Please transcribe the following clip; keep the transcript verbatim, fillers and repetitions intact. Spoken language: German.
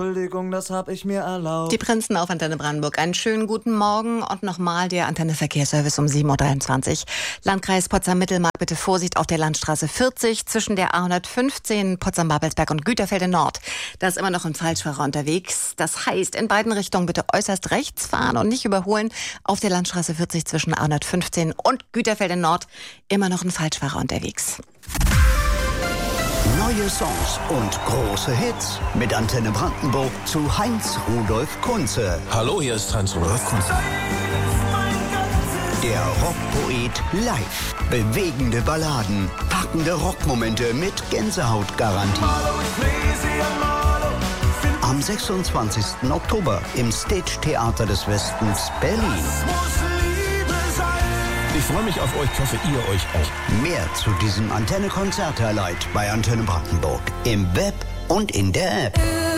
Entschuldigung, das hab ich mir erlaubt. Die Prinzen auf Antenne Brandenburg. Einen schönen guten Morgen und nochmal der Antenne Verkehrsservice um sieben Uhr dreiundzwanzig. Landkreis Potsdam-Mittelmark, bitte Vorsicht auf der Landstraße vierzig zwischen der A hundertfünfzehn Potsdam-Babelsberg und Güterfelde Nord. Da ist immer noch ein Falschfahrer unterwegs. Das heißt, in beiden Richtungen bitte äußerst rechts fahren und nicht überholen. Auf der Landstraße vierzig zwischen A hundertfünfzehn und Güterfelde Nord immer noch ein Falschfahrer unterwegs. Neue Songs und große Hits mit Antenne Brandenburg zu Heinz Rudolf Kunze. Hallo, hier ist Heinz Rudolf Kunze. Der Rockpoet live. Bewegende Balladen, packende Rockmomente mit Gänsehautgarantie. Am sechsundzwanzigsten Oktober im Stage Theater des Westens Berlin. Ich freue mich auf euch, ich hoffe, ihr euch auch. Mehr zu diesem Antenne-Konzert-Highlight bei Antenne Brandenburg im Web und in der App.